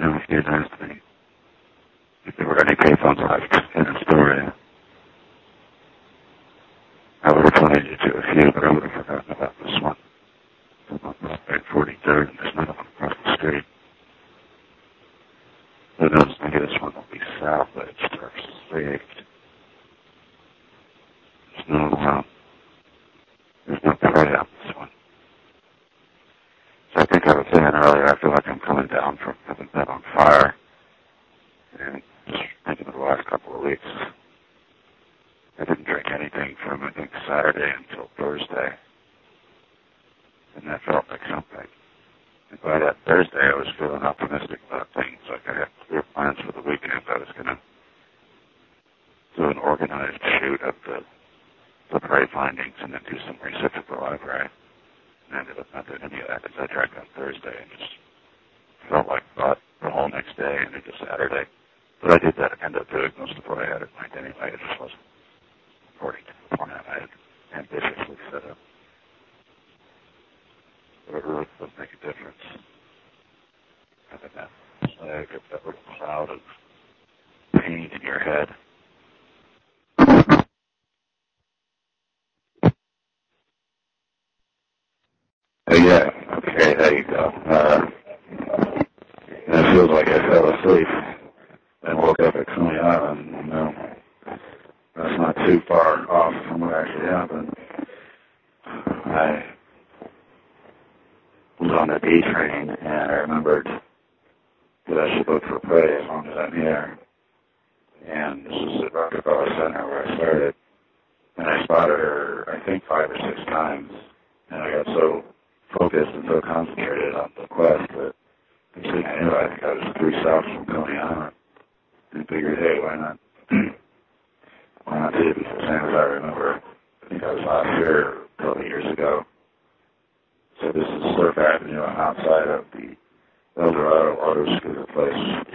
know, if you'd asked me if there were any payphones left in Astoria, I would have pointed you to a few, but I would have forgotten about this one. The one at 43rd, and there's another one across the street. Who knows, maybe this one will be salvaged or saved. There's no prey on this one. So I think I was saying earlier, I feel like I'm coming down from having been on fire. And just thinking of the last couple of weeks, I didn't drink anything from, I think, Saturday until Thursday. And that felt like something. And by that Thursday, I was feeling optimistic about things. Like I had clear plans for the weekend. I was going to do an organized shoot of the prey findings and then do some research at the library. And I ended up not doing any of that because I drank on Thursday and just felt like thought the whole next day and into Saturday. But I did that. I ended up doing most of what I had in mind anyway. It just wasn't according to the plan I had ambitiously set up. But it really does make a difference. Having that slag of that little cloud of pain in your head. Oh yeah, okay, there you go. And it feels like I fell asleep and woke up at Coney Island. You know, that's not too far off from what actually happened. I was on the D train and I remembered that I should look for prey as long as I'm here. And this is at Rockefeller Center where I started. And I spotted her, I think, 5 or 6 times. And I got so focused and so concentrated on the quest that I think I was 3 stops from Coney Island. And figured, hey, why not see it? Because same as I remember, I think I was last here a couple of years ago. So this is Surf Avenue. I'm outside of the Eldorado Auto Scooter place.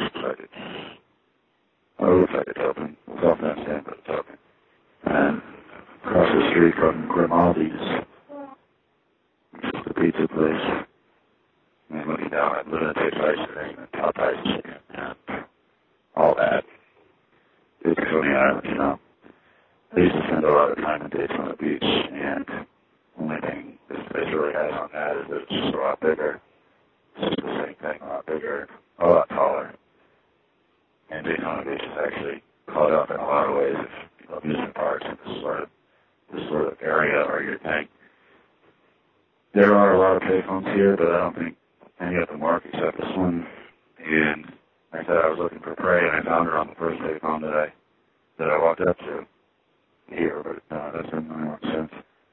Looks like it's open. It's off that stand, but it's open. And across the street from Grimaldi's, which is the pizza place. And looking down at Lunatic's ice cream and Popeye's chicken and all that. It's Coney Island, you know. I used to spend a lot of time in Daytona Beach, and the only thing this place really has on that is that it's just a lot bigger. It's just the same thing, a lot bigger, a lot taller. And Daytona Beach is actually caught up in a lot of ways if you love amusement parks and this sort of area where you think there are a lot of payphones here, but I don't think any of them work except this one. And like I said, I was looking for prey, and I found her on the first payphone that I walked up to here, but that's been 9 months since.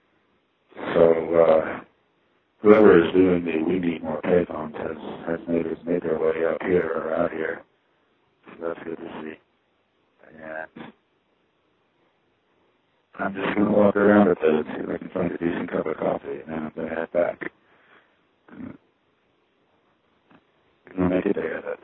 So whoever is doing the We Need More payphones has made their way up here or out here. So that's good to see. And I'm just going to walk around with it and see if I can find a decent cup of coffee, and then I'm going to head back. I'm going to make a day of it.